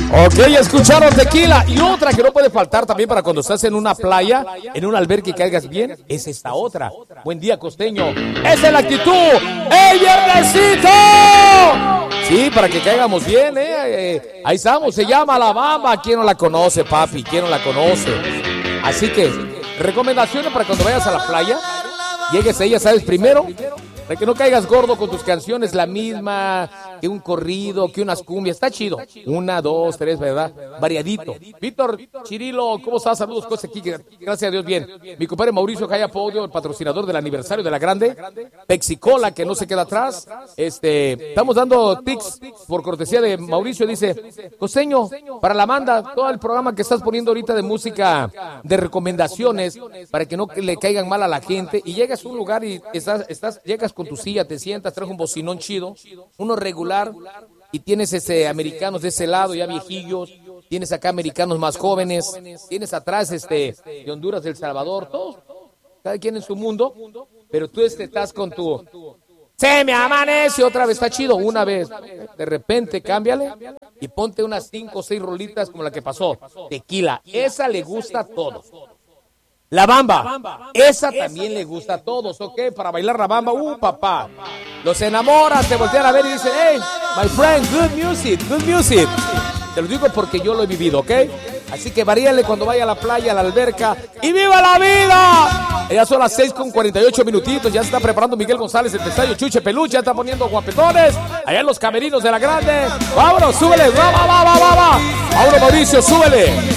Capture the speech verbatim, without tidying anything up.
Ok, escucharon Tequila. Y otra que no puede faltar también para cuando estás en una playa, en un albergue y caigas bien, es esta otra. Buen día, costeño. Esa es la actitud. ¡El viernesito! Sí, para que caigamos bien, ¿eh? eh ahí estamos, se llama La Bamba. ¿Quién no la conoce, papi? ¿Quién no la conoce? Así que, recomendaciones para cuando vayas a la playa, llegues a ella, ¿sabes? Primero, para que no caigas gordo con tus canciones, la misma, que un corrido, que unas cumbias. Está chido. Una, dos, tres, ¿verdad? Variadito. Víctor Chirilo, ¿cómo estás? Saludos, cosas aquí. Gracias a Dios, bien. Mi compadre Mauricio Jaya Podio, el patrocinador del aniversario de la Grande. Pexicola, que no se queda atrás. Este, estamos dando tics por cortesía de Mauricio. Dice, costeño, para la manda, todo el programa que estás poniendo ahorita de música, de recomendaciones, para que no le caigan mal a la gente. Y llegas a un lugar y estás, estás, llegas con tu silla, te sientas, traes un bocinón chido, uno regular, y tienes ese americanos de ese lado, ya viejillos, tienes acá americanos más jóvenes, tienes atrás este de Honduras, de El Salvador, todos, cada quien en su mundo, pero tú este, estás con tu, se me amanece, otra vez, está chido, una vez, de repente cámbiale y ponte unas cinco o seis rolitas como la que pasó, Tequila, esa le gusta a todos. La Bamba, esa también le gusta a todos, ¿ok? Para bailar la Bamba, uh, papá. Los enamoras, te voltean a ver y dicen, hey, my friend, good music, good music. Te lo digo porque yo lo he vivido, ¿ok? Así que varíale cuando vaya a la playa, a la alberca. ¡Y viva la vida! Ya son las seis con cuarenta y ocho minutitos, ya se está preparando Miguel González, el Tesayo Chuche Peluche, ya está poniendo guapetones. Allá en los camerinos de la Grande. Vámonos, súbele, va, va, va, va, va. Vámonos, Mauricio, súbele.